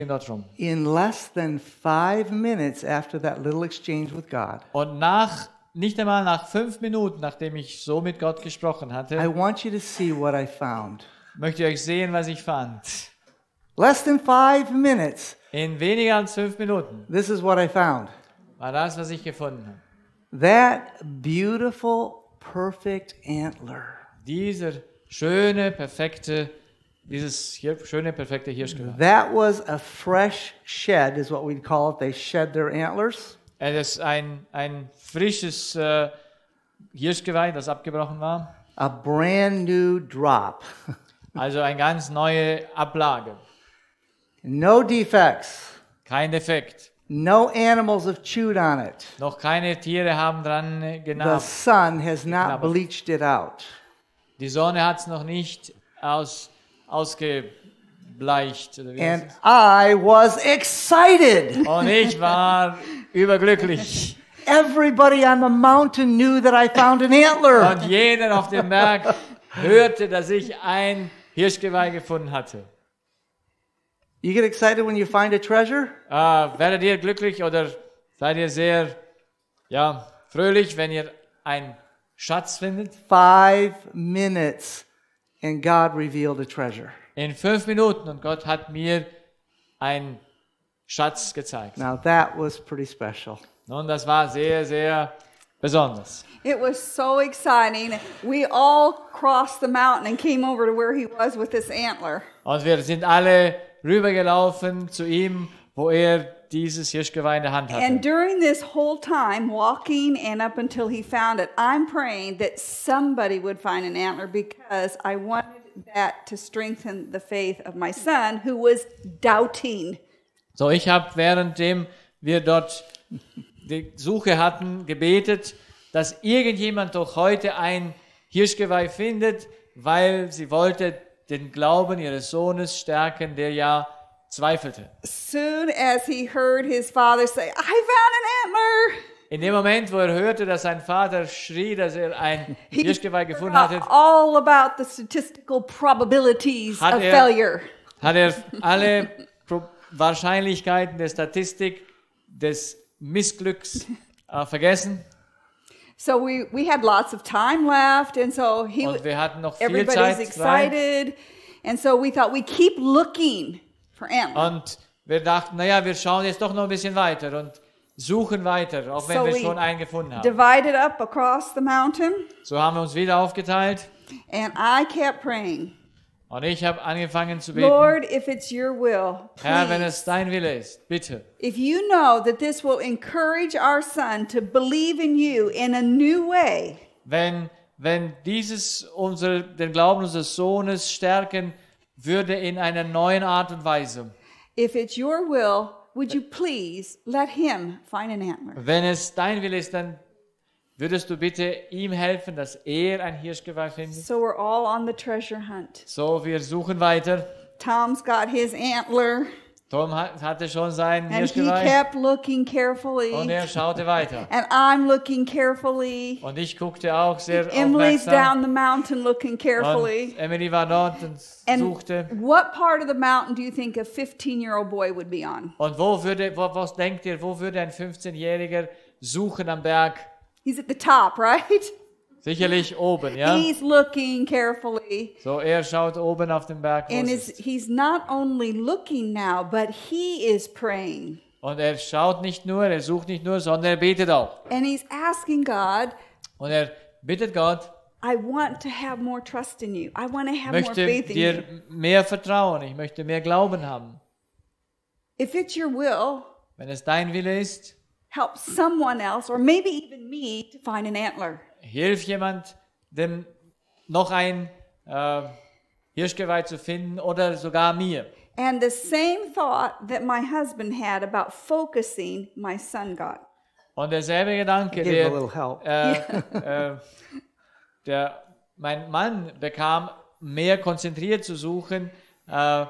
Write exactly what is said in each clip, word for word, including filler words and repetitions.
dort rum. In less than five minutes after that little exchange with God, Und nach, nicht einmal nach fünf Minuten, nachdem ich so mit Gott gesprochen I hatte, want you to see what I found. möchte ich euch sehen, was ich fand. Less than five minutes. In weniger als fünf Minuten This is what I found. war das, was ich gefunden habe. That beautiful, perfect antler. Dieser schöne, perfekte, dieses hier, schöne, perfekte Hirschgeweih. That was a fresh shed, is what we'd call it. They shed their antlers. Es ist ein, ein frisches äh, Hirschgeweih, das abgebrochen war. A brand new drop. Also eine ganz neue Ablage. No defects. Kein Defekt. No animals have chewed on it. Noch keine Tiere haben dran äh, The genagt. sun has not Knabbert. bleached it out. Die Sonne hat es noch nicht aus, ausgebleicht. Oder wie heißt And I was excited. es? Und ich war überglücklich. Everybody on the mountain knew that I found an antler. Und jeder auf dem Berg hörte, dass ich ein Hirschgeweih gefunden hatte. You get excited when you find a treasure? Äh, werdet ihr glücklich oder seid ihr sehr ja, fröhlich, wenn ihr einen Schatz findet? Five minutes and God revealed a treasure. In fünf Minuten und Gott hat mir einen Schatz gezeigt. Now that was pretty special. Und das war sehr, sehr besonders. It was so exciting. We all crossed the mountain and came over to where he was with this antler. Und wir sind alle rübergelaufen zu ihm, wo er dieses Hirschgeweih in der Hand And hatte. during this whole time, walking and up until he found it, I'm praying that somebody would find an antler because I wanted that to strengthen the faith of my son who was doubting. So, ich habe, währenddem wir dort die Suche hatten, gebetet, dass irgendjemand doch heute ein Hirschgeweih findet, weil sie wollte den Glauben ihres Sohnes stärken, der ja zweifelte. Soon as he heard his father say, I found an antler, In dem Moment, wo er hörte, dass sein Vater schrie, dass er ein he Hirschgeweih gefunden forgot hatte, all about the statistical probabilities Hat of er- failure. hat er alle Pro- Wahrscheinlichkeiten der Statistik des Missglücks äh, vergessen. So we, we had lots of time left, and so he Und wir hatten noch viel everybody's Zeit frei. excited, and so we thought we keep looking for antler. Und wir dachten, naja, wir schauen jetzt doch noch ein bisschen weiter und suchen weiter, auch wenn So wir we schon einen gefunden haben. Divided up across the mountain, So haben wir uns wieder aufgeteilt and I kept praying, und ich habe angefangen zu beten. Lord, if it's your will, Herr, wenn please, es dein Wille ist, bitte. if you know that this will encourage our son to believe in you in a new way, Wenn, wenn dieses unsere, den Glauben unseres Sohnes stärken würde in einer neuen Art und Weise. if it's your will, would you please let him find an antler? Wenn es dein Wille ist, dann würdest du bitte ihm helfen, dass er ein Hirschgeweih findet. So we're all on the treasure hunt. So, wir suchen weiter. Tom's got his antler, Tom hat- hatte schon sein and he Hirschgeweih kept looking carefully. und er schaute weiter. And I'm looking carefully. Und ich guckte auch sehr Emily's aufmerksam. down the mountain looking carefully. Und Emily war dort und And suchte. what part of the mountain do you think a fifteen-year-old boy would be on? Und wo würde, wo, was denkt ihr, wo würde ein fünfzehnjähriger suchen am Berg? He's at the top, right? Sicherlich oben, ja? He's looking carefully. So, er schaut oben auf den Berg. wo And es is, ist. he's not only looking now, but he is praying. Und er schaut nicht nur, er sucht nicht nur, sondern er betet auch. And he's asking God, Und er bittet Gott, I want to have more trust in you. I want to ich have more möchte faith in dir you. mehr vertrauen, ich möchte mehr Glauben haben. If it's your will, Wenn es dein Wille ist, help someone else, or maybe even me, to find an antler. hilf jemand, dem noch ein äh, Hirschgeweih zu finden oder sogar mir. And the same thought that my husband had about focusing, my son got. Und derselbe Gedanke, Give a der, little help. äh, äh, der mein Mann bekam, mehr konzentriert zu suchen, äh,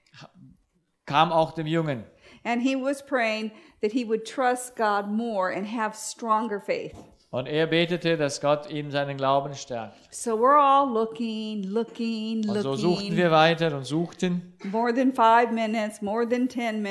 kam auch dem Jungen. And he was praying that he would trust God more and have stronger faith. Und er betete, dass Gott ihm seinen Glauben stärkt. So we're all looking, looking, Und so looking. suchten wir weiter und suchten. More than five minutes, more than ten minutes.